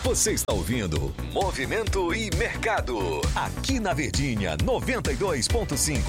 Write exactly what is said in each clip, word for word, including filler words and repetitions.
Você está ouvindo Movimento e Mercado, aqui na Verdinha noventa e dois ponto cinco.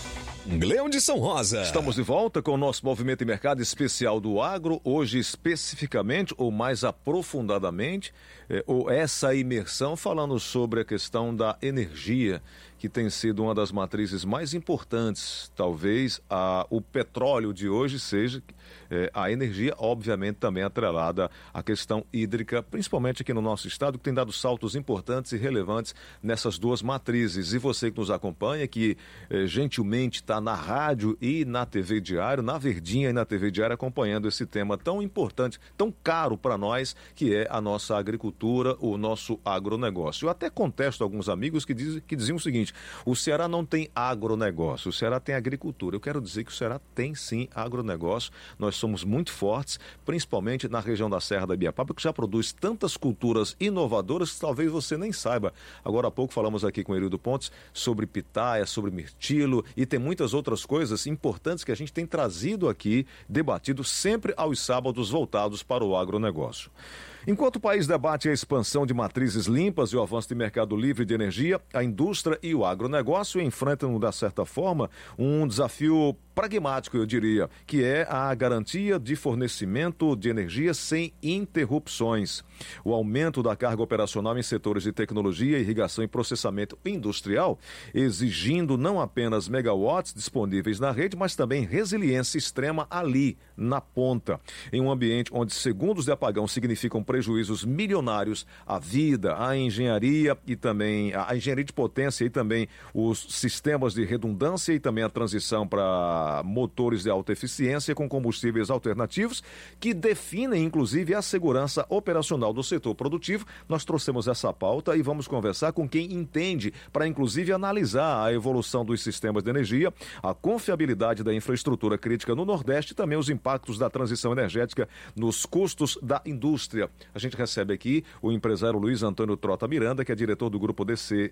Leão de São Rosa. Estamos de volta com o nosso Movimento e Mercado especial do agro, hoje especificamente ou mais aprofundadamente, eh, ou essa imersão falando sobre a questão da energia, que tem sido uma das matrizes mais importantes. Talvez a, o petróleo de hoje seja eh, a energia, obviamente também atrelada à questão hídrica, principalmente aqui no nosso estado, que tem dado saltos importantes e relevantes nessas duas matrizes. E você que nos acompanha, que eh, gentilmente está na rádio e na T V Diário, na Verdinha e na T V Diário, acompanhando esse tema tão importante, tão caro para nós, que é a nossa agricultura, o nosso agronegócio. Eu até contesto alguns amigos que, diz, que diziam o seguinte: o Ceará não tem agronegócio, o Ceará tem agricultura. Eu quero dizer que o Ceará tem sim agronegócio. Nós somos muito fortes, principalmente na região da Serra da Ibiapaba, que já produz tantas culturas inovadoras que talvez você nem saiba. Agora há pouco falamos aqui com o Erildo Pontes sobre pitaia, sobre mirtilo, e tem muitas outras coisas importantes que a gente tem trazido aqui, debatido sempre aos sábados, voltados para o agronegócio. Enquanto o país debate a expansão de matrizes limpas e o avanço de mercado livre de energia, a indústria e o agronegócio enfrentam, de certa forma, um desafio pragmático, eu diria, que é a garantia de fornecimento de energia sem interrupções. O aumento da carga operacional em setores de tecnologia, irrigação e processamento industrial, exigindo não apenas megawatts disponíveis na rede, mas também resiliência extrema ali, na ponta. Em um ambiente onde segundos de apagão significam prejuízos milionários à vida, à engenharia e também à engenharia de potência e também os sistemas de redundância e também a transição para motores de alta eficiência com combustíveis alternativos que definem inclusive a segurança operacional do setor produtivo. Nós trouxemos essa pauta e vamos conversar com quem entende para inclusive analisar a evolução dos sistemas de energia, a confiabilidade da infraestrutura crítica no Nordeste e também os impactos da transição energética nos custos da indústria. A gente recebe aqui o empresário Luiz Antônio Trota Miranda, que é diretor do grupo D C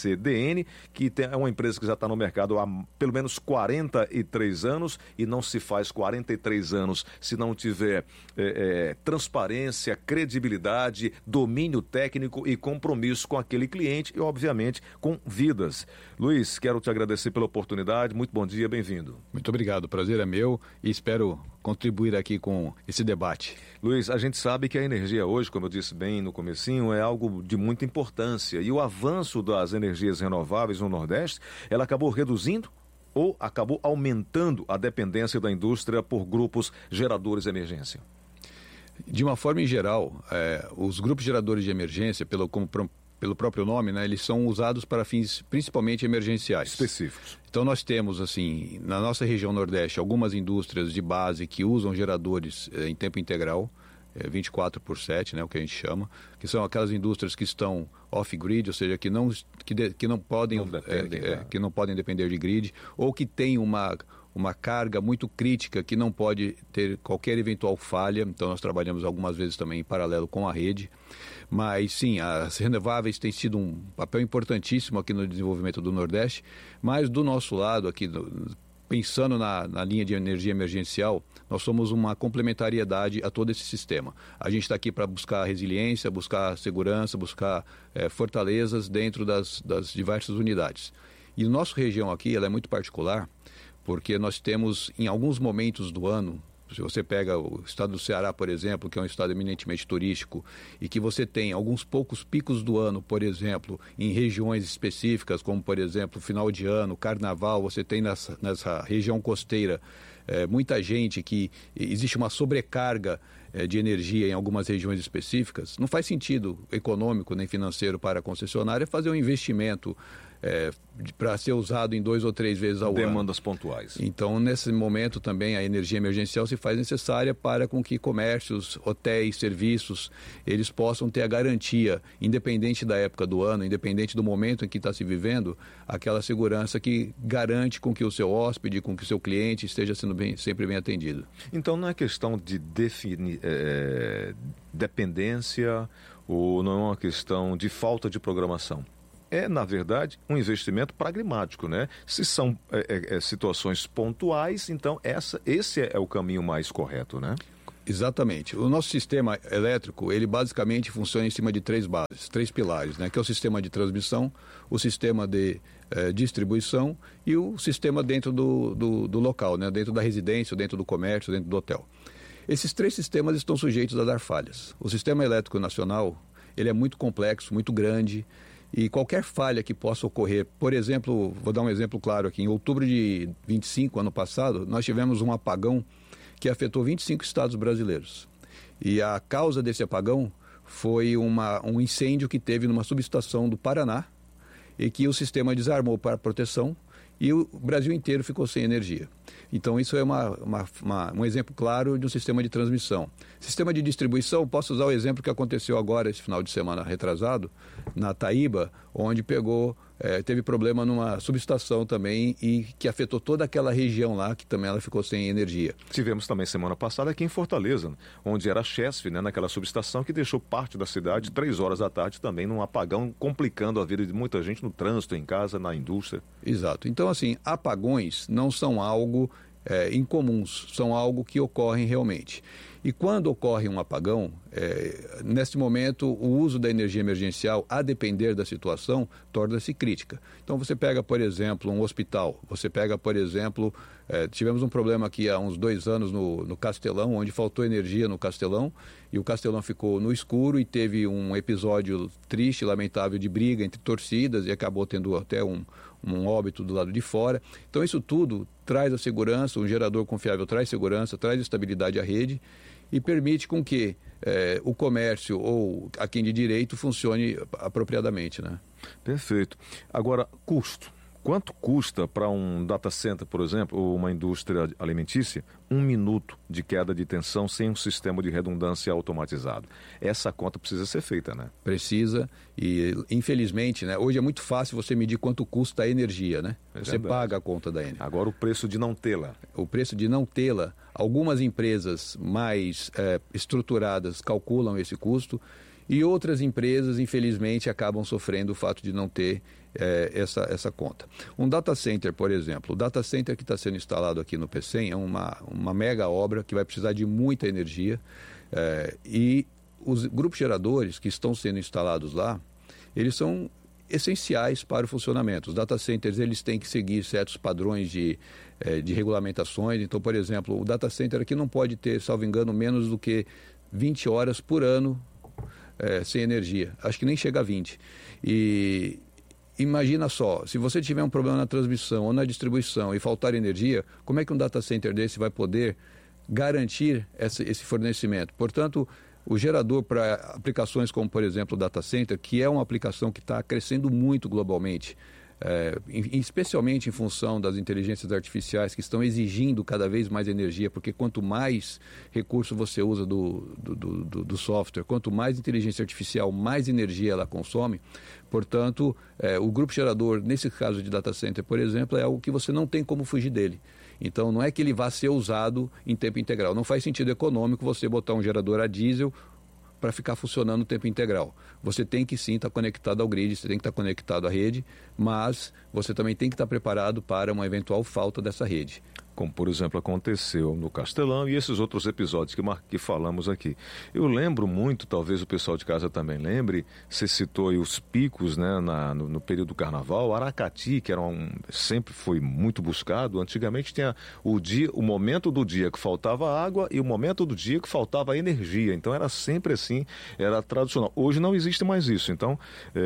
D N, que tem, é uma empresa que já está no mercado há pelo menos quarenta e três anos, e não se faz quarenta e três anos se não tiver é, é, transparência, credibilidade, domínio técnico e compromisso com aquele cliente e, obviamente, com vidas. Luiz, quero te agradecer pela oportunidade. Muito bom dia, bem-vindo. Muito obrigado, o prazer é meu e espero contribuir aqui com esse debate. Luiz, a gente sabe que a energia hoje, como eu disse bem no comecinho, é algo de muita importância, e o avanço das energias renováveis no Nordeste, ela acabou reduzindo ou acabou aumentando a dependência da indústria por grupos geradores de emergência? De uma forma em geral, é, os grupos geradores de emergência, pelo, como, pelo próprio nome, né, eles são usados para fins principalmente emergenciais. Específicos. Então nós temos, assim, na nossa região Nordeste, algumas indústrias de base que usam geradores é, em tempo integral, é, vinte e quatro por sete, né, o que a gente chama, que são aquelas indústrias que estão off-grid, ou seja, que não, que de, que não podem, não dependem, é, é, que não podem depender de grid, ou que tem uma, uma carga muito crítica que não pode ter qualquer eventual falha. Então nós trabalhamos algumas vezes também em paralelo com a rede. Mas sim, as renováveis têm sido um papel importantíssimo aqui no desenvolvimento do Nordeste, mas do nosso lado aqui, do, pensando na, na linha de energia emergencial, nós somos uma complementariedade a todo esse sistema. A gente está aqui para buscar resiliência, buscar segurança, buscar é, fortalezas dentro das, das diversas unidades. E a nossa região aqui ela é muito particular, porque nós temos, em alguns momentos do ano, se você pega o estado do Ceará, por exemplo, que é um estado eminentemente turístico, e que você tem alguns poucos picos do ano, por exemplo, em regiões específicas, como, por exemplo, final de ano, carnaval, você tem nessa, nessa região costeira é, muita gente que existe uma sobrecarga é, de energia em algumas regiões específicas. Não faz sentido econômico nem financeiro para a concessionária fazer um investimento É, para ser usado em dois ou três vezes ao ano. Demandas pontuais. Então, nesse momento também a energia emergencial se faz necessária para com que comércios, hotéis, serviços, eles possam ter a garantia, independente da época do ano, independente do momento em que está se vivendo, aquela segurança que garante com que o seu hóspede, com que o seu cliente esteja sendo bem, sempre bem atendido. Então não é questão de definir é, dependência ou não é uma questão de falta de programação. É, na verdade, um investimento pragmático, né? Se são é, é, situações pontuais, então essa, esse é o caminho mais correto, né? Exatamente. O nosso sistema elétrico, ele basicamente funciona em cima de três bases, três pilares, né? Que é o sistema de transmissão, o sistema de eh, distribuição e o sistema dentro do, do, do local, né? Dentro da residência, dentro do comércio, dentro do hotel. Esses três sistemas estão sujeitos a dar falhas. O sistema elétrico nacional, ele é muito complexo, muito grande, e qualquer falha que possa ocorrer, por exemplo, vou dar um exemplo claro aqui, em outubro de vinte e cinco, ano passado, nós tivemos um apagão que afetou vinte e cinco estados brasileiros. E a causa desse apagão foi uma, um incêndio que teve numa subestação do Paraná e que o sistema desarmou para proteção e o Brasil inteiro ficou sem energia. Então, isso é uma, uma, uma, um exemplo claro de um sistema de transmissão. Sistema de distribuição, posso usar o exemplo que aconteceu agora, esse final de semana retrasado, na Taíba, onde pegou, eh, teve problema numa subestação também e que afetou toda aquela região lá, que também ela ficou sem energia. Tivemos também semana passada aqui em Fortaleza, onde era a Chesf, né, naquela subestação que deixou parte da cidade, três horas da tarde, também num apagão, complicando a vida de muita gente no trânsito, em casa, na indústria. Exato. Então, assim, apagões não são algo é, incomuns, são algo que ocorrem realmente. E quando ocorre um apagão, é, neste momento, o uso da energia emergencial, a depender da situação, torna-se crítica. Então, você pega, por exemplo, um hospital, você pega, por exemplo, é, tivemos um problema aqui há uns dois anos no, no Castelão, onde faltou energia no Castelão, e o Castelão ficou no escuro e teve um episódio triste, lamentável, de briga entre torcidas e acabou tendo até um, um óbito do lado de fora. Então, isso tudo traz a segurança, um gerador confiável traz segurança, traz estabilidade à rede, e permite com que eh, o comércio ou a quem de direito funcione apropriadamente, né? Perfeito. Agora, custo. Quanto custa para um data center, por exemplo, ou uma indústria alimentícia, um minuto de queda de tensão sem um sistema de redundância automatizado? Essa conta precisa ser feita, né? Precisa e, infelizmente, né, hoje é muito fácil você medir quanto custa a energia, né? É você verdade. paga a conta da energia. Agora o preço de não tê-la. O preço de não tê-la, algumas empresas mais é, estruturadas calculam esse custo e outras empresas, infelizmente, acabam sofrendo o fato de não ter é, essa, essa conta. Um data center, por exemplo, o data center que está sendo instalado aqui no Pecém é uma, uma mega obra que vai precisar de muita energia é, e os grupos geradores que estão sendo instalados lá, eles são essenciais para o funcionamento. Os data centers, eles têm que seguir certos padrões de, eh, de regulamentações. Então, por exemplo, o data center aqui não pode ter, salvo engano, menos do que vinte horas por ano eh, sem energia. Acho que nem chega a vinte. E imagina só, se você tiver um problema na transmissão ou na distribuição e faltar energia, como é que um data center desse vai poder garantir essa, esse fornecimento? Portanto, o gerador para aplicações como, por exemplo, o data center, que é uma aplicação que está crescendo muito globalmente, é, em, especialmente em função das inteligências artificiais que estão exigindo cada vez mais energia, porque quanto mais recurso você usa do, do, do, do software, quanto mais inteligência artificial, mais energia ela consome. Portanto, é, o grupo gerador, nesse caso de data center, por exemplo, é algo que você não tem como fugir dele. Então, não é que ele vá ser usado em tempo integral. Não faz sentido econômico você botar um gerador a diesel para ficar funcionando no tempo integral. Você tem que sim estar conectado ao grid, você tem que estar conectado à rede, mas você também tem que estar preparado para uma eventual falta dessa rede. Como, por exemplo, aconteceu no Castelão e esses outros episódios que, que falamos aqui. Eu lembro muito, talvez o pessoal de casa também lembre, você citou aí os picos, né, na, no, no período do Carnaval. Aracati, que era um, sempre foi muito buscado, antigamente tinha o, dia, o momento do dia que faltava água e o momento do dia que faltava energia. Então era sempre assim, era tradicional. Hoje não existe mais isso. Então,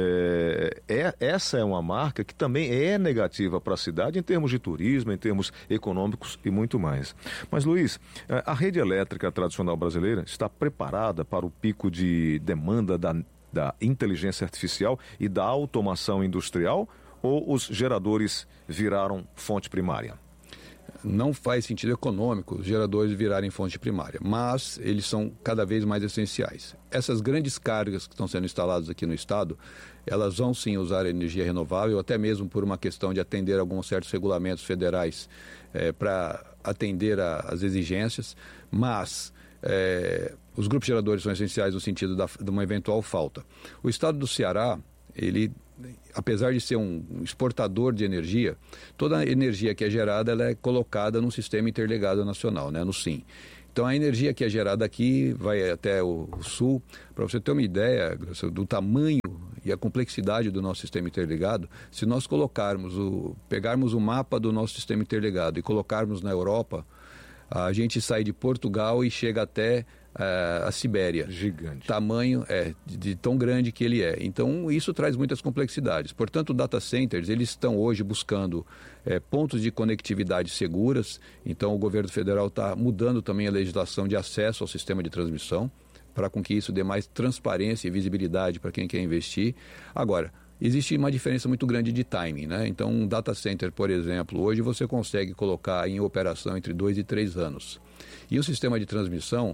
é, é, essa é uma marca que também é negativa para a cidade em termos de turismo, em termos econômicos e muito mais. Mas, Luiz, a rede elétrica tradicional brasileira está preparada para o pico de demanda da, da inteligência artificial e da automação industrial, ou os geradores viraram fonte primária? Não faz sentido econômico os geradores virarem fonte primária, mas eles são cada vez mais essenciais. Essas grandes cargas que estão sendo instaladas aqui no estado, elas vão sim usar energia renovável, até mesmo por uma questão de atender alguns certos regulamentos federais é, para atender às exigências, mas é, os grupos geradores são essenciais no sentido da, de uma eventual falta. O estado do Ceará, ele, apesar de ser um exportador de energia, toda a energia que é gerada ela é colocada num sistema interligado nacional, né, no SIM. Então, a energia que é gerada aqui vai até o, o sul. Para você ter uma ideia do tamanho e a complexidade do nosso sistema interligado, se nós colocarmos o, pegarmos o mapa do nosso sistema interligado e colocarmos na Europa, a gente sai de Portugal e chega até uh, a Sibéria. Gigante. Tamanho é de, de tão grande que ele é. Então, isso traz muitas complexidades. Portanto, data centers, eles estão hoje buscando é, pontos de conectividade seguras. Então, o governo federal está mudando também a legislação de acesso ao sistema de transmissão, para com que isso dê mais transparência e visibilidade para quem quer investir. Agora, existe uma diferença muito grande de timing, né? Então, um data center, por exemplo, hoje você consegue colocar em operação entre dois e três anos. E o sistema de transmissão,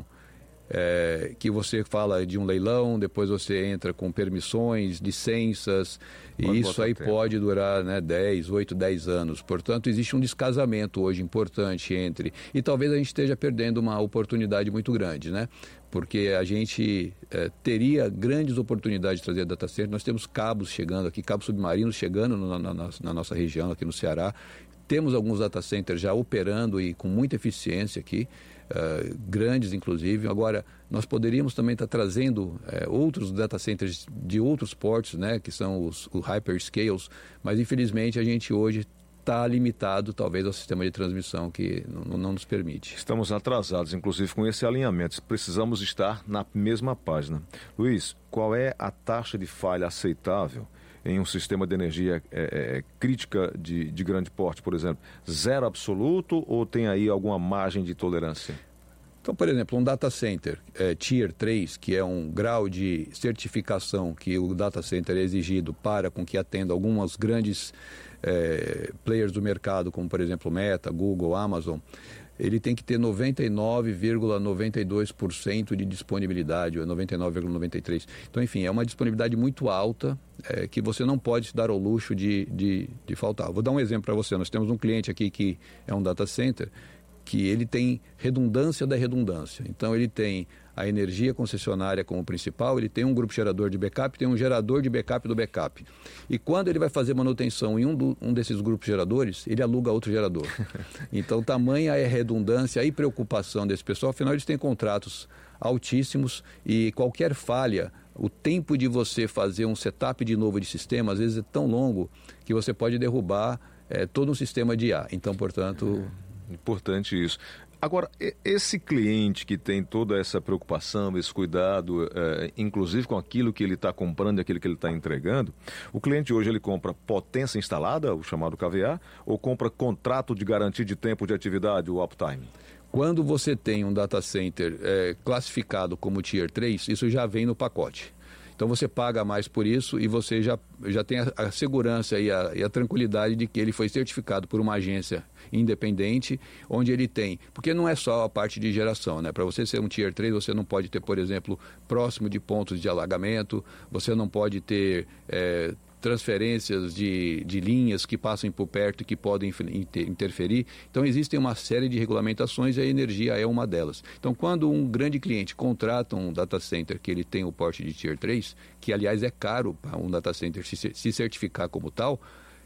é, que você fala de um leilão, depois você entra com permissões, licenças, e isso aí pode durar, né, dez, oito, dez anos. Portanto, existe um descasamento hoje importante entre... E talvez a gente esteja perdendo uma oportunidade muito grande, né? Porque a gente é, teria grandes oportunidades de trazer data center. Nós temos cabos chegando aqui, cabos submarinos chegando na, na, na, na nossa região, aqui no Ceará. Temos alguns data centers já operando e com muita eficiência aqui, uh, grandes inclusive. Agora, nós poderíamos também estar trazendo uh, outros data centers de outros portos, né, que são os, os hyperscales, mas infelizmente a gente hoje está limitado talvez ao sistema de transmissão que não, não nos permite. Estamos atrasados, inclusive, com esse alinhamento. Precisamos estar na mesma página. Luiz, qual é a taxa de falha aceitável em um sistema de energia é, é, crítica de, de grande porte, por exemplo? Zero absoluto ou tem aí alguma margem de tolerância? Então, por exemplo, um data center é, Tier três, que é um grau de certificação que o data center é exigido para com que atenda algumas grandes é, players do mercado, como, por exemplo, Meta, Google, Amazon, ele tem que ter noventa e nove vírgula noventa e dois por cento de disponibilidade, ou noventa e nove vírgula noventa e três por cento. Então, enfim, é uma disponibilidade muito alta é, que você não pode se dar ao luxo de, de, de faltar. Vou dar um exemplo para você. Nós temos um cliente aqui que é um data center, que ele tem redundância da redundância. Então, ele tem a energia concessionária como principal, ele tem um grupo gerador de backup, tem um gerador de backup do backup. E quando ele vai fazer manutenção em um, do, um desses grupos geradores, ele aluga outro gerador. Então, tamanha é a redundância e preocupação desse pessoal. Afinal, eles têm contratos altíssimos e qualquer falha, o tempo de você fazer um setup de novo de sistema, às vezes é tão longo que você pode derrubar é, todo um sistema de I A. Então, portanto... Importante isso. Agora, esse cliente que tem toda essa preocupação, esse cuidado, é, inclusive com aquilo que ele está comprando e aquilo que ele está entregando, o cliente hoje ele compra potência instalada, o chamado K V A, ou compra contrato de garantia de tempo de atividade, o uptime? Quando você tem um data center é, classificado como Tier três, isso já vem no pacote. Então você paga mais por isso e você já, já tem a, a segurança e a, e a tranquilidade de que ele foi certificado por uma agência independente, onde ele tem... Porque não é só a parte de geração, né? Para você ser um Tier três, você não pode ter, por exemplo, próximo de pontos de alagamento, você não pode ter... É, transferências de, de linhas que passam por perto e que podem interferir. Então, existem uma série de regulamentações e a energia é uma delas. Então, quando um grande cliente contrata um data center que ele tem o porte de Tier três, que, aliás, é caro para um data center se, se certificar como tal,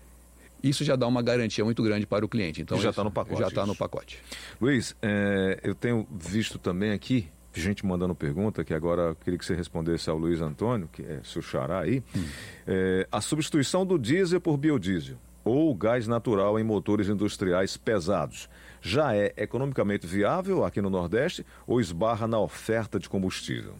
isso já dá uma garantia muito grande para o cliente. Então, já está no pacote. Já está no pacote. Luiz, é, eu tenho visto também aqui gente mandando pergunta, que agora eu queria que você respondesse ao Luiz Antônio, que é seu xará aí, hum. é, a substituição do diesel por biodiesel ou gás natural em motores industriais pesados já é economicamente viável aqui no Nordeste ou esbarra na oferta de combustível?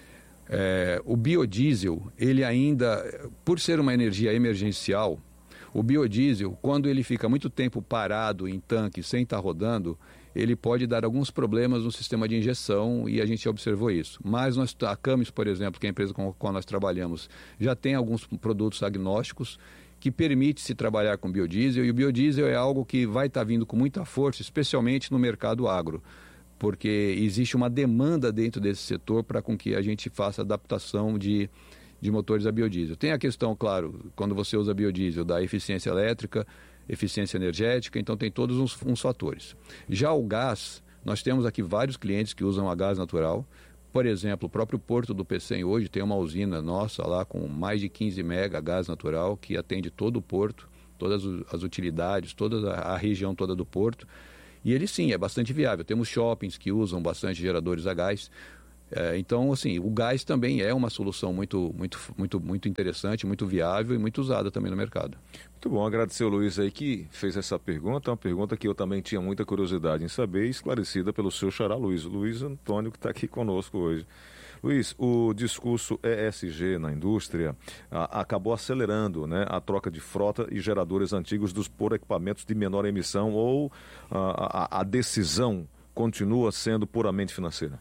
É, o biodiesel, ele ainda, por ser uma energia emergencial, o biodiesel, quando ele fica muito tempo parado em tanque sem estar rodando, ele pode dar alguns problemas no sistema de injeção e a gente observou isso. Mas nós, a Camis, por exemplo, que é a empresa com a qual nós trabalhamos, já tem alguns produtos agnósticos que permite se trabalhar com biodiesel, e o biodiesel é algo que vai estar vindo com muita força, especialmente no mercado agro, porque existe uma demanda dentro desse setor para com que a gente faça adaptação de, de motores a biodiesel. Tem a questão, claro, quando você usa biodiesel, da eficiência elétrica, eficiência energética, então tem todos uns, uns fatores. Já o gás, nós temos aqui vários clientes que usam a gás natural. Por exemplo, o próprio Porto do Pecém hoje tem uma usina nossa lá com mais de quinze mega gás natural que atende todo o porto, todas as utilidades, toda a região toda do porto. E ele sim, é bastante viável. Temos shoppings que usam bastante geradores a gás. É, então, assim, o gás também é uma solução muito, muito, muito, muito interessante, muito viável e muito usada também no mercado. Muito bom, agradecer o Luiz aí que fez essa pergunta, uma pergunta que eu também tinha muita curiosidade em saber, esclarecida pelo seu xará Luiz, Luiz Antônio, que está aqui conosco hoje. Luiz, o discurso E S G na indústria a, acabou acelerando, né, a troca de frota e geradores antigos dos por equipamentos de menor emissão, ou a, a, a decisão continua sendo puramente financeira?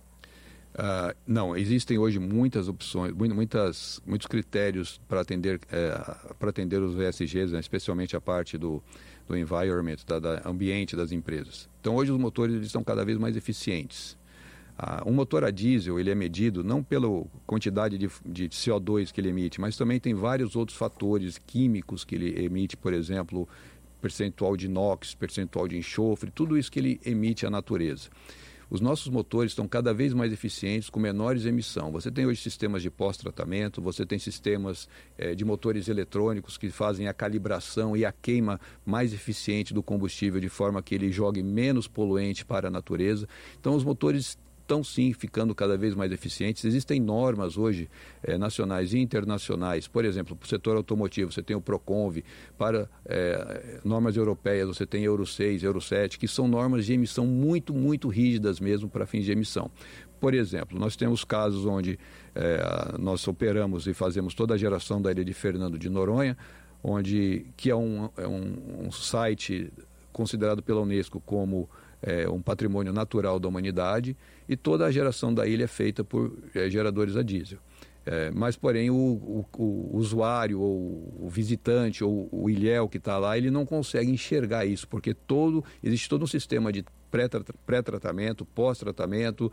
Uh, não, existem hoje muitas opções, muitas, muitos critérios para atender, é, para atender os E S Gs, né, especialmente a parte do, do environment, da, da ambiente das empresas. Então, hoje os motores eles estão cada vez mais eficientes. Uh, um motor a diesel ele é medido não pela quantidade de, de C O dois que ele emite, mas também tem vários outros fatores químicos que ele emite, por exemplo, percentual de NOx, percentual de enxofre, tudo isso que ele emite à natureza. Os nossos motores estão cada vez mais eficientes, com menores emissões. Você tem hoje sistemas de pós-tratamento, você tem sistemas eh, de motores eletrônicos que fazem a calibração e a queima mais eficiente do combustível, de forma que ele jogue menos poluente para a natureza. Então, os motores estão sim ficando cada vez mais eficientes. Existem normas hoje eh, nacionais e internacionais, por exemplo, para o setor automotivo você tem o Proconv, para eh, normas europeias você tem Euro seis, Euro sete, que são normas de emissão muito, muito rígidas mesmo para fins de emissão. Por exemplo, nós temos casos onde eh, nós operamos e fazemos toda a geração da ilha de Fernando de Noronha, onde, que é um, é um, um site considerado pela Unesco como É, um patrimônio natural da humanidade, e toda a geração da ilha é feita por é, geradores a diesel. É, mas, porém, o, o, o usuário, ou o visitante, ou o ilhéu que está lá, ele não consegue enxergar isso, porque todo, existe todo um sistema de pré-tratamento, pós-tratamento,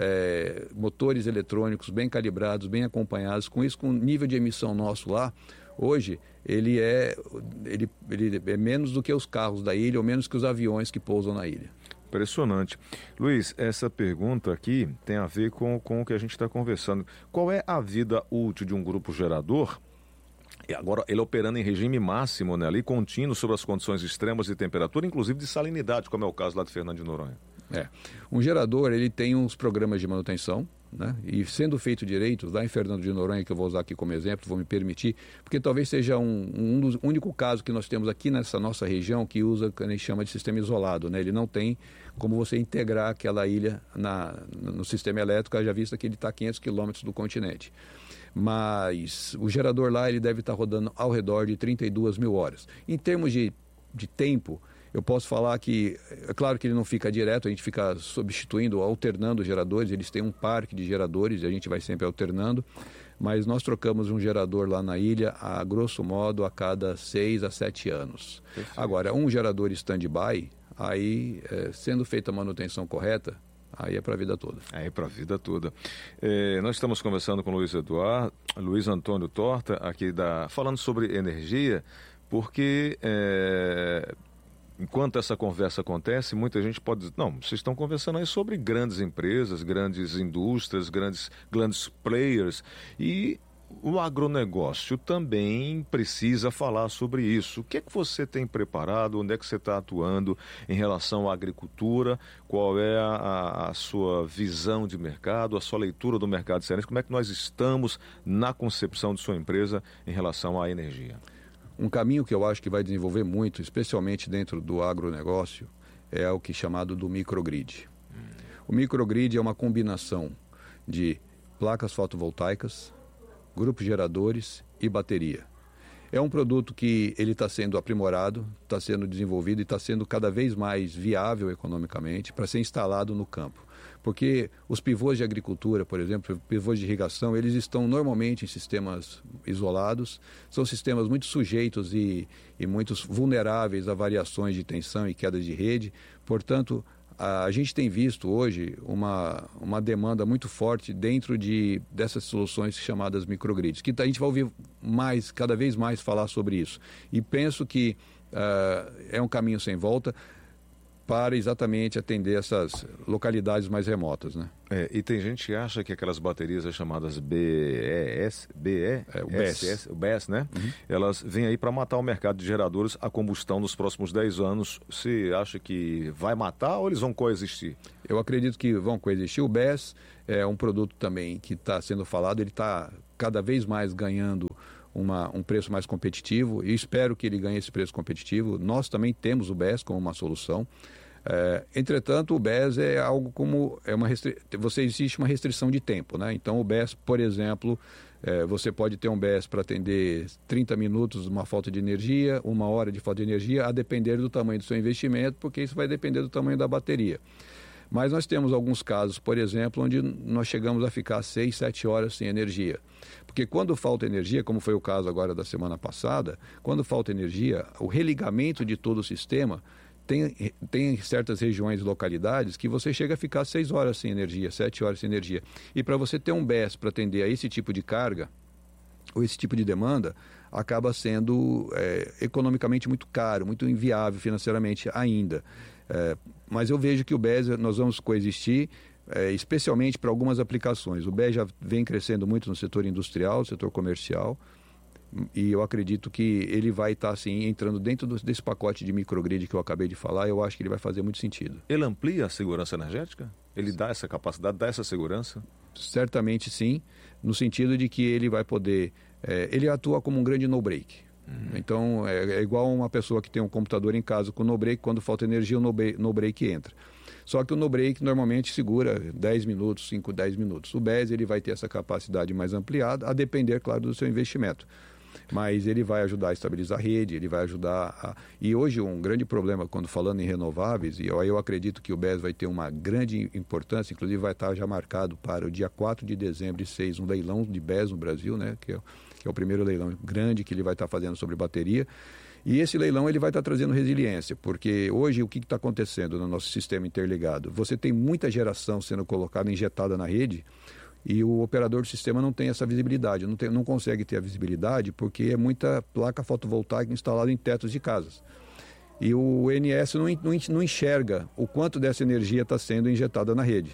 é, motores eletrônicos bem calibrados, bem acompanhados. Com isso, com o nível de emissão nosso lá, hoje, ele é, ele, ele é menos do que os carros da ilha, ou menos que os aviões que pousam na ilha. Impressionante. Luiz, essa pergunta aqui tem a ver com, com o que a gente está conversando. Qual é a vida útil de um grupo gerador? E agora, ele operando em regime máximo, né, ali, contínuo, sobre as condições extremas de temperatura, inclusive de salinidade, como é o caso lá de Fernando de Noronha. É. Um gerador, ele tem uns programas de manutenção, né? E sendo feito direito, lá em Fernando de Noronha, que eu vou usar aqui como exemplo, vou me permitir, porque talvez seja um, um dos único caso que nós temos aqui nessa nossa região que usa o que a gente chama de sistema isolado, né? Ele não tem como você integrar aquela ilha na, no sistema elétrico, haja vista que ele está a quinhentos quilômetros do continente. Mas o gerador lá ele deve estar rodando ao redor de trinta e duas mil horas. Em termos de, de tempo, eu posso falar que, é claro que ele não fica direto, a gente fica substituindo, alternando geradores, eles têm um parque de geradores e a gente vai sempre alternando, mas nós trocamos um gerador lá na ilha, a grosso modo, a cada seis a sete anos. Perfeito. Agora, um gerador stand-by, aí, é, sendo feita a manutenção correta, aí é para a vida toda. Aí é para a vida toda. É, nós estamos conversando com o Luiz Eduardo, Luiz Antônio Torta, aqui da, falando sobre energia, porque... É, enquanto essa conversa acontece, muita gente pode dizer, não, vocês estão conversando aí sobre grandes empresas, grandes indústrias, grandes, grandes players, e o agronegócio também precisa falar sobre isso. O que é que você tem preparado, onde é que você está atuando em relação à agricultura, qual é a, a sua visão de mercado, a sua leitura do mercado cearense, como é que nós estamos na concepção de sua empresa em relação à energia? Um caminho que eu acho que vai desenvolver muito, especialmente dentro do agronegócio, é o que é chamado do microgrid. Hum. O microgrid é uma combinação de placas fotovoltaicas, grupos geradores e bateria. É um produto que ele está sendo aprimorado, está sendo desenvolvido e está sendo cada vez mais viável economicamente para ser instalado no campo. Porque os pivôs de agricultura, por exemplo, pivôs de irrigação, eles estão normalmente em sistemas isolados, são sistemas muito sujeitos e, e muito vulneráveis a variações de tensão e quedas de rede. Portanto, a, a gente tem visto hoje uma, uma demanda muito forte dentro de, dessas soluções chamadas microgrids, que a gente vai ouvir mais, cada vez mais falar sobre isso. E penso que uh, é um caminho sem volta. para exatamente atender essas localidades mais remotas, né? É, e tem gente que acha que aquelas baterias chamadas B E S, B E, é, o B E S, o B E S, né? Uhum. Elas vêm aí para matar o mercado de geradores a combustão nos próximos dez anos. Você acha que vai matar ou eles vão coexistir? Eu acredito que vão coexistir. O B E S é um produto também que está sendo falado, ele está cada vez mais ganhando Uma, um preço mais competitivo e espero que ele ganhe esse preço competitivo. Nós também temos o B E S como uma solução. É, entretanto, o B E S é algo como é uma restri... você existe uma restrição de tempo, né? Então, o B E S, por exemplo, é, você pode ter um B E S para atender trinta minutos de uma falta de energia, uma hora de falta de energia, a depender do tamanho do seu investimento, porque isso vai depender do tamanho da bateria. Mas nós temos alguns casos, por exemplo, onde nós chegamos a ficar seis, sete horas sem energia. Porque quando falta energia, como foi o caso agora da semana passada, quando falta energia, o religamento de todo o sistema tem, tem certas regiões e localidades que você chega a ficar seis horas sem energia, sete horas sem energia. E para você ter um B E S para atender a esse tipo de carga, ou esse tipo de demanda, acaba sendo é, economicamente muito caro, muito inviável financeiramente ainda. É, mas eu vejo que o B E S, nós vamos coexistir, é, especialmente para algumas aplicações. O B E S já vem crescendo muito no setor industrial, no setor comercial, e eu acredito que ele vai estar, assim, entrando dentro do, desse pacote de microgrid que eu acabei de falar. Eu acho que ele vai fazer muito sentido. Ele amplia a segurança energética? Ele dá essa capacidade, dá essa segurança? Certamente sim, no sentido de que ele vai poder... É, ele atua como um grande no-break. Uhum. Então, é, é igual uma pessoa que tem um computador em casa com no-break, quando falta energia, o no-break entra. Só que o no-break normalmente segura dez minutos, cinco, dez minutos. O B E S ele vai ter essa capacidade mais ampliada, a depender, claro, do seu investimento. Mas ele vai ajudar a estabilizar a rede, ele vai ajudar a... E hoje um grande problema, quando falando em renováveis, e eu, eu acredito que o B E S vai ter uma grande importância, inclusive vai estar já marcado para o dia quatro de dezembro e seis, um leilão de B E S no Brasil, né, que é, que é o primeiro leilão grande que ele vai estar fazendo sobre bateria. E esse leilão ele vai estar trazendo resiliência, porque hoje o que está acontecendo no nosso sistema interligado? Você tem muita geração sendo colocada, injetada na rede, e o operador do sistema não tem essa visibilidade, não, tem, não consegue ter a visibilidade porque é muita placa fotovoltaica instalada em tetos de casas. E o O N S não, não, não enxerga o quanto dessa energia está sendo injetada na rede.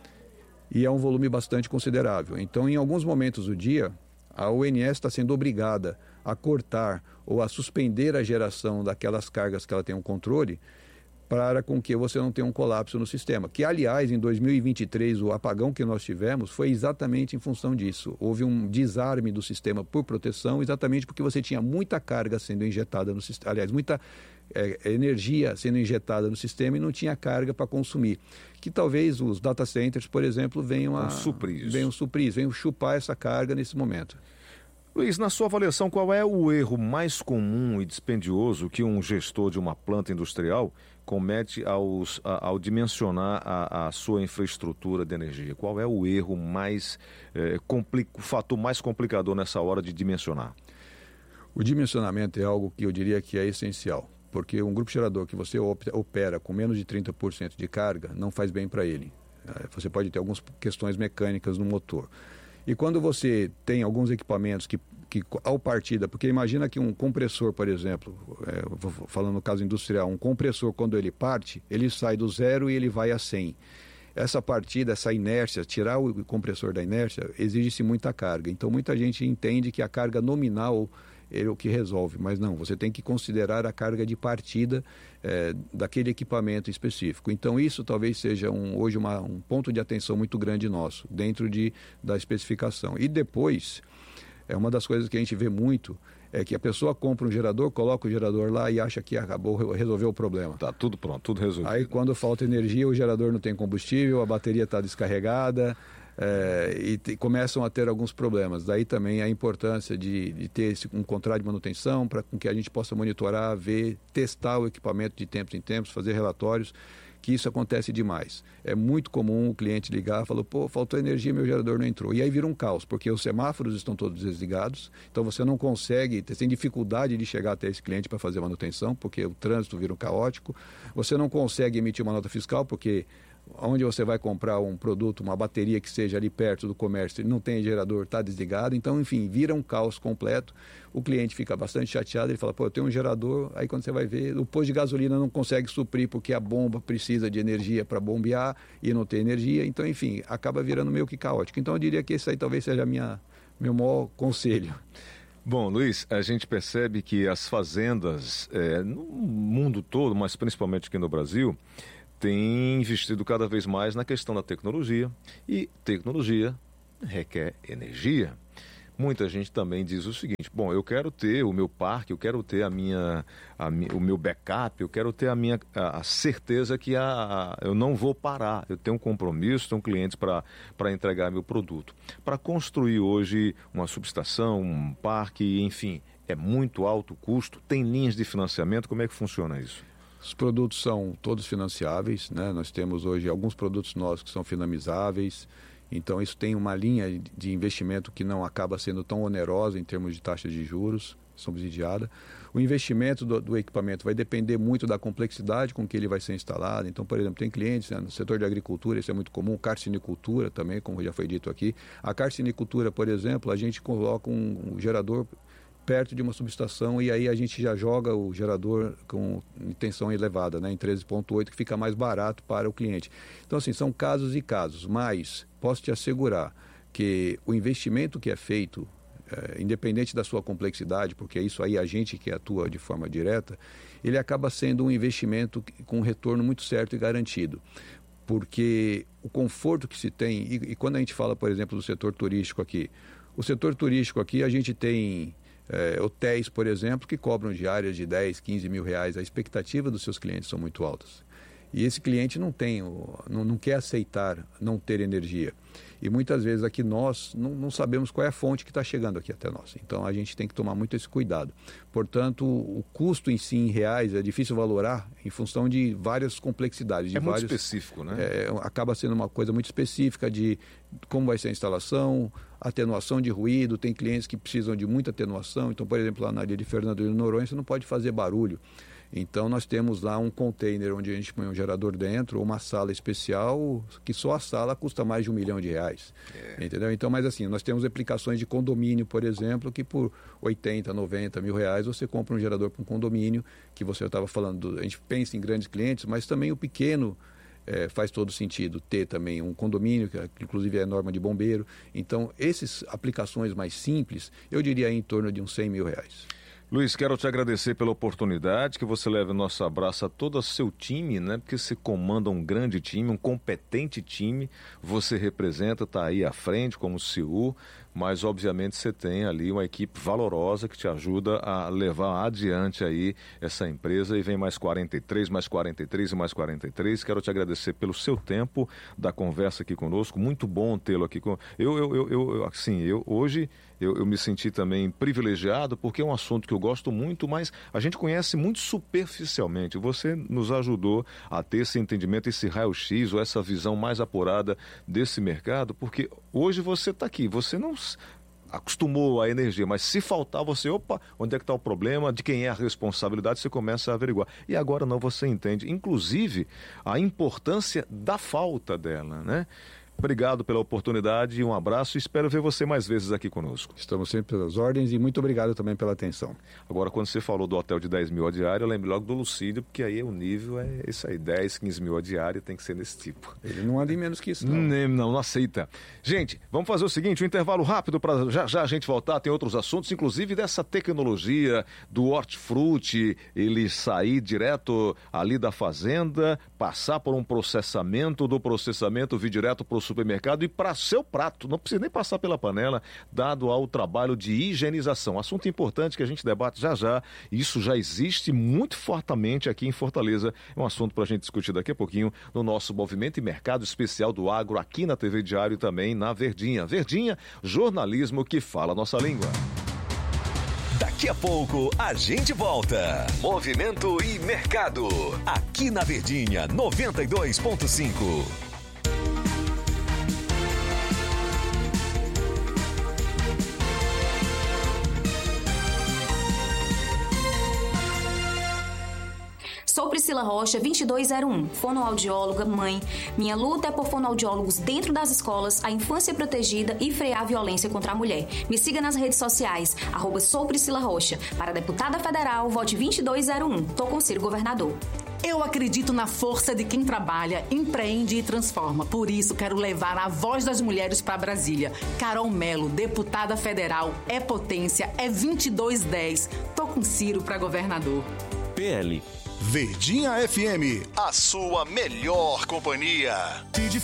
E é um volume bastante considerável. Então, em alguns momentos do dia, a O N S está sendo obrigada a cortar ou a suspender a geração daquelas cargas que ela tem um controle, para com que você não tenha um colapso no sistema. Que, aliás, em dois mil e vinte e três, o apagão que nós tivemos foi exatamente em função disso. Houve um desarme do sistema por proteção, exatamente porque você tinha muita carga sendo injetada no sistema, aliás, muita é, energia sendo injetada no sistema e não tinha carga para consumir. Que talvez os data centers, por exemplo, venham a suprir isso. venham suprir, venham chupar essa carga nesse momento. Luiz, na sua avaliação, qual é o erro mais comum e dispendioso que um gestor de uma planta industrial comete aos, a, ao dimensionar a, a sua infraestrutura de energia? Qual é o erro mais, é, compli- o fator mais complicador nessa hora de dimensionar? O dimensionamento é algo que eu diria que é essencial, porque um grupo gerador que você opera com menos de trinta por cento de carga não faz bem para ele. Você pode ter algumas questões mecânicas no motor. E quando você tem alguns equipamentos que, que ao partida, porque imagina que um compressor, por exemplo, é, vou falando no caso industrial, um compressor quando ele parte, ele sai do zero e ele vai a cem. Essa partida, essa inércia, tirar o compressor da inércia, exige-se muita carga. Então muita gente entende que a carga nominal é o que resolve, mas não, você tem que considerar a carga de partida é, daquele equipamento específico. Então isso talvez seja um, hoje uma, um ponto de atenção muito grande nosso, dentro de, da especificação. E depois, é uma das coisas que a gente vê muito, é que a pessoa compra um gerador, coloca o gerador lá e acha que acabou, resolveu o problema. Está tudo pronto, tudo resolvido. Aí quando falta energia, o gerador não tem combustível, a bateria está descarregada, É, e, e começam a ter alguns problemas. Daí também a importância de, de ter esse, um contrato de manutenção para que a gente possa monitorar, ver, testar o equipamento de tempos em tempos, fazer relatórios, que isso acontece demais. É muito comum o cliente ligar e falar, pô, faltou energia, meu gerador não entrou. E aí vira um caos, porque os semáforos estão todos desligados, então você não consegue, tem dificuldade de chegar até esse cliente para fazer manutenção, porque o trânsito vira um caótico, você não consegue emitir uma nota fiscal, porque onde você vai comprar um produto, uma bateria que seja ali perto do comércio, não tem gerador, está desligado, então, enfim, vira um caos completo. O cliente fica bastante chateado, ele fala, pô, eu tenho um gerador, aí quando você vai ver, o posto de gasolina não consegue suprir porque a bomba precisa de energia para bombear e não tem energia, então, enfim, acaba virando meio que caótico. Então, eu diria que esse aí talvez seja a minha, meu maior conselho. Bom, Luiz, a gente percebe que as fazendas, é, no mundo todo, mas principalmente aqui no Brasil, têm investido cada vez mais na questão da tecnologia, e tecnologia requer energia. Muita gente também diz o seguinte, bom, eu quero ter o meu parque, eu quero ter a minha, a, o meu backup, eu quero ter a minha a, a certeza que a, a, eu não vou parar, eu tenho um compromisso, tenho clientes para para entregar meu produto. Para construir hoje uma subestação, um parque, enfim, é muito alto o custo, tem linhas de financiamento, como é que funciona isso? Os produtos são todos financiáveis, né? Nós temos hoje alguns produtos nossos que são finamizáveis, então isso tem uma linha de investimento que não acaba sendo tão onerosa em termos de taxa de juros, subsidiada. O investimento do, do equipamento vai depender muito da complexidade com que ele vai ser instalado. Então, por exemplo, tem clientes, né, no setor de agricultura, isso é muito comum, carcinicultura também, como já foi dito aqui. A carcinicultura, por exemplo, a gente coloca um, um gerador perto de uma subestação e aí a gente já joga o gerador com tensão elevada, né, em treze ponto oito, que fica mais barato para o cliente. Então, assim, são casos e casos, mas posso te assegurar que o investimento que é feito, é, independente da sua complexidade, porque é isso aí a gente que atua de forma direta, ele acaba sendo um investimento com um retorno muito certo e garantido. Porque o conforto que se tem, e, e quando a gente fala, por exemplo, do setor turístico aqui, o setor turístico aqui a gente tem É, hotéis, por exemplo, que cobram diárias de dez, quinze mil reais. A expectativa dos seus clientes são muito altas. E esse cliente não tem, não, não quer aceitar não ter energia. E muitas vezes aqui nós não, não sabemos qual é a fonte que está chegando aqui até nós. Então a gente tem que tomar muito esse cuidado. Portanto, o custo em si em reais é difícil valorar em função de várias complexidades. De é muito vários, específico, né? É, acaba sendo uma coisa muito específica de como vai ser a instalação, atenuação de ruído. Tem clientes que precisam de muita atenuação. Então, por exemplo, lá na área de Fernando de Noronha, você não pode fazer barulho. Então, nós temos lá um container onde a gente põe um gerador dentro, ou uma sala especial, que só a sala custa mais de um milhão de reais. É. Entendeu? Então, mas assim, nós temos aplicações de condomínio, por exemplo, que por oitenta, noventa mil reais você compra um gerador para um condomínio, que você estava falando, do, a gente pensa em grandes clientes, mas também o pequeno é, faz todo sentido ter também um condomínio, que inclusive é norma de bombeiro. Então, essas aplicações mais simples, eu diria em torno de uns cem mil reais. Luiz, quero te agradecer pela oportunidade, que você leve o nosso abraço a todo o seu time, né? Porque você comanda um grande time, um competente time, você representa, está aí à frente como C E O, mas obviamente você tem ali uma equipe valorosa que te ajuda a levar adiante aí essa empresa, e vem mais quarenta e três, mais quarenta e três e mais quarenta e três. Quero te agradecer pelo seu tempo da conversa aqui conosco, muito bom tê-lo aqui com... Eu, eu, eu, eu assim, eu hoje... Eu, eu me senti também privilegiado, porque é um assunto que eu gosto muito, mas a gente conhece muito superficialmente. Você nos ajudou a ter esse entendimento, esse raio-x, ou essa visão mais apurada desse mercado, porque hoje você está aqui, você não acostumou à energia, mas se faltar você, opa, onde é que está o problema, de quem é a responsabilidade, você começa a averiguar. E agora não, você entende, inclusive, a importância da falta dela, né? Obrigado pela oportunidade, um abraço e espero ver você mais vezes aqui conosco. Estamos sempre pelas ordens e muito obrigado também pela atenção. Agora, quando você falou do hotel de dez mil a diária, eu lembrei logo do Lucídio, porque aí o nível é isso aí, dez, quinze mil a diária, tem que ser nesse tipo. Ele não anda em menos que isso, não. Não, não, não aceita. Gente, vamos fazer o seguinte, um intervalo rápido para já já a gente voltar, tem outros assuntos, inclusive dessa tecnologia do hortifruti, ele sair direto ali da fazenda, passar por um processamento, do processamento vir direto para o supermercado e para seu prato, não precisa nem passar pela panela, dado ao trabalho de higienização. Assunto importante que a gente debate já já, e isso já existe muito fortemente aqui em Fortaleza. É um assunto para a gente discutir daqui a pouquinho no nosso Movimento e Mercado Especial do Agro, aqui na T V Diário e também na Verdinha. Verdinha, jornalismo que fala a nossa língua. Daqui a pouco a gente volta. Movimento e Mercado, aqui na Verdinha noventa e dois ponto cinco. Sou Priscila Rocha, vinte e dois zero um, fonoaudióloga, mãe. Minha luta é por fonoaudiólogos dentro das escolas, a infância protegida e frear a violência contra a mulher. Me siga nas redes sociais, arroba Sou Priscila Rocha. Para deputada federal, vote vinte e dois zero um. Tô com Ciro Governador. Eu acredito na força de quem trabalha, empreende e transforma. Por isso, quero levar a voz das mulheres para Brasília. Carol Melo, deputada federal, é potência, é vinte e dois dez. Tô com Ciro para governador. P L. Verdinha F M, a sua melhor companhia.